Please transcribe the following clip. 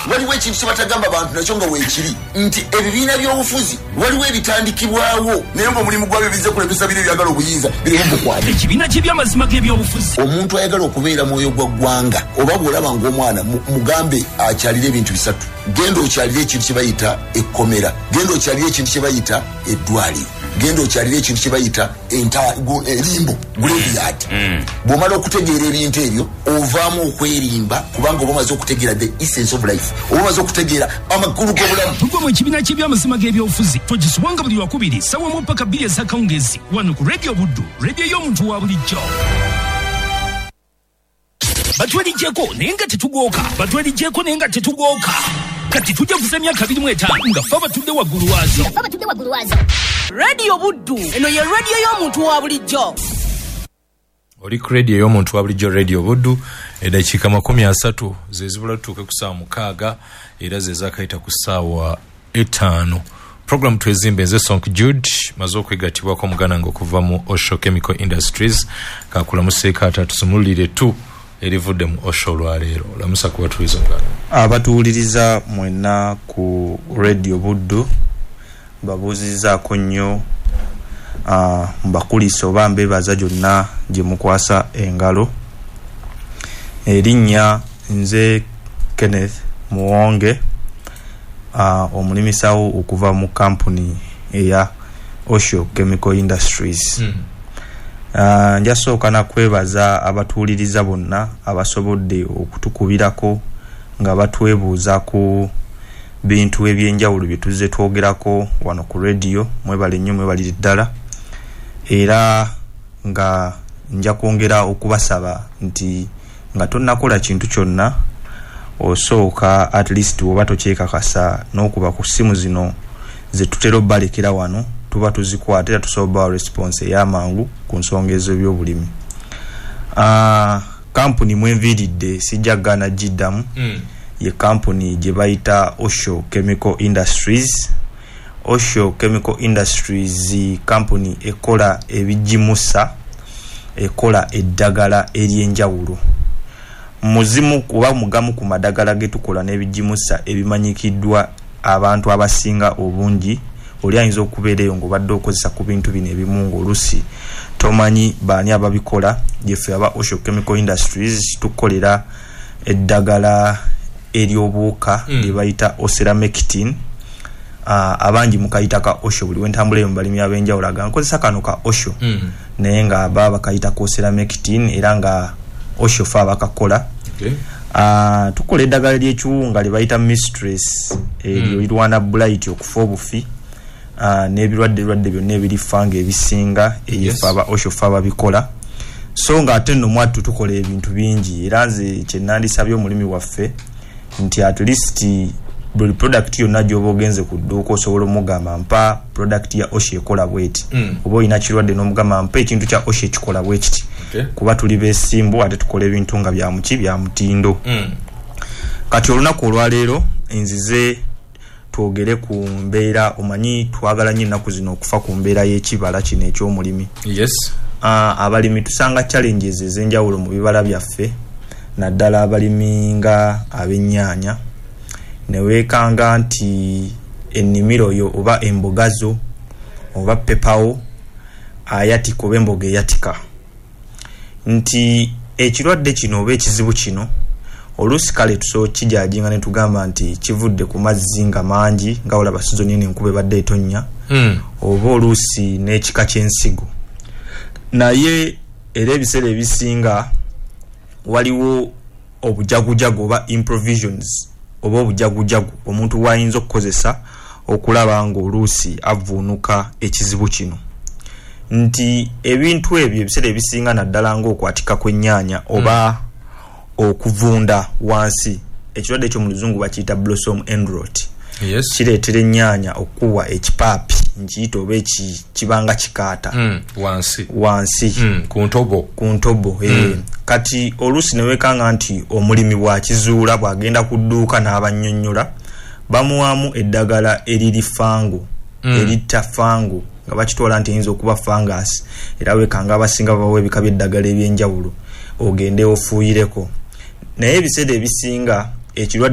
waliwo ekintu kyebatagamba abantu nakyo nga weekiri nti ebibiina by'obufuzi waliwo ebitandikibwawo naye ng'omulimu gwabyo bizze kulemesa biri ebyagala obuyinza birimu bukwate ekibiina ky'ebyamazima g'ebyobufuzi. Omuntu ayagala okubeera mwoyo gwa ggwanga oba bw'olaba ng'omwana mugambe akyalira ebintu bisatu. Genda okyalira ekintu kye bayita ekkomera, genda okyalira ekintu kye bayita eddwaliro, genda okyalira ekintu kye bayita erimbo graveyard. Bw'omala okutegeera ebintu ebyo ovaamu okwerimba kubanga oba omaze okutegeera the essence of life, oba omaze okutegeera amakulu g'obulamu. Tugwa mu ekibiina ky'ebyamazima g'ebyobufuzi tugisuwanga buli Lwakubiri ssaawa mu ppaka 2 ez'akawungeezi wano ku Radio Buddu, radio y'omuntu wa bulijjo. Batwaligyeko naye nga tetugooka, batwaligyeko naye nga tetugooka. Kati tujja kuzemya 25 nga ffe batudde waggulu waazo. Radio Buddu, eno ye radio y'omuntu wa bulijjo. Oli ku radio y'omuntu wa bulijjo, Radio Buddu. Eddakiika 30 ze zibula tutuuke ku ssaawa 6 era ze zaakayita ku ssaawa 5. Program twezimbe nze Sonk Jude maze okwegattibwako muganda ng'okuva mu Osho Chemical Industries. Kakulamuseeka atatusumulire tu erivudde mu Osho olwaleero. Lamusa ku batuuliza ngano. Abatuwuliriza mwenna ku Radio Buddu babuuzizzaako nnyo mbakulisa oba mbeebaza gyonna gye mukwasa engalo. Erinnya nze Kenneth Muwonge, omulimisawo okuva mu kampuni eya Osho Chemical Industries. Njasooka na kwebaza abatuwuliriza bonna abasobodde okutukubirako nga batwebuuza ku bintu ebyenjawulo bye tuzze twogerako wano ku radio. Mwebale nnyo, mwebalire ddala. Era nga nja kwongera okubasaba nti nga tonnakola kintu kyonna osooka at least oba tokyekakasa n'okuba ku ssimu zino ze tutera obbalekera wano tuba tuzikwata era tusobola response ey'amangu ku nsonga ez'ebyobulimi. Kampuni mwenviiridde sijjagana giddamu ye kampuni gye bayita Osho Chemical Industries. Osho Chemical Industries kampuni ekola ebijimusa, ekola eddagala ery'enjawulo. Muzimu kuba mugamu ku madagala getukola n'ebijimusa ebimanyikiddwa abantu abasinga obungi. Oli ayinza okubeerayo ng'obadde okozesa ku bintu bino ebimu ng'olusi tomanyi baani ababikola. Jeffe aba Osho Chemical Industries tukolera eddagala ery'obuwuka lye bayita Oseramectin. Abangi mukayita ka Osho buli wentambula mu balimi ab'enjawulo agankozesa kano ka Osho naye nga baba bakayita ka Oseramectin era nga Osho fa bakakola. Tukola eddagala ly'ekiwunga lye bayita Mistress eryo lirwana blight okufa obufi n'ebirwadde byonna ebirifanga ebisinga eyefa aba Osho fa babikola. So nga ate nno mwattu tukola ebintu bingi era nze kye nandisabye omulimi waffe nti at least buli product yonna gy'oba ogenze ku dduuka osobola omugamba mpa product ya Osho ekola bweti. Oba olina kirwadde n'omugamba mpa ekintu kya Osho ekikola bwekiti. Kuba tuli beesimbu ate tukola ebintu nga bya mutindo. Kati olunaku olwaleero nzize twogere ku mbeera, omanyi twagala nnyo ennaku zino okufa ku mbeera y'ekibala kino eky'omulimi. Yes. Abalimi tusanga challenges ez'enjawulo mu bibala byaffe, naddala abalimi nga ab'ennyaanya. Ne weekanga nti ennimiro yo oba embogazo oba pepawo ayatika oba emboga eyatika. Nti ekirwadde kino oba ekizibu kino oluusi kale tusobola kijajinga ne tugamba nti kivudde ku mazzi nga mangi nga olaba sizoni eno enkuba ebadde etonnya, oba oluusi n'ekika ky'ensigo. Naye era ebiseera ebisinga waliwo obujagujagu oba improvisions oba obujagujagu omuntu wayinza okukozesa okulaba nga oluusi avuunuka ekizibu kino. Nti ebintu ebyo ebiseera ebisinga naddala ng'okwatika kw'ennyaanya oba okuvunda wansi, ekirwadde ekyo mu luzungu bakiyita blossom end rot. Yes. Kireetera ennyaanya okuwa ekipaapi nkiyita oba kibanga kikaata wansi ku ntobo. Kati oluusi ne weekanga nti omulimi bw'akizuula bw'agenda ku dduuka n'abannyonnyola bamuwamu eddagala eriri fangu eritta fangu nga bakitwala nti eyinza okuba fangasi, era weekanga abasinga babawa ebika by'eddagala eby'enjawulo ogende ofuuyireko. Naye ebiseera ebisinga ekirwadde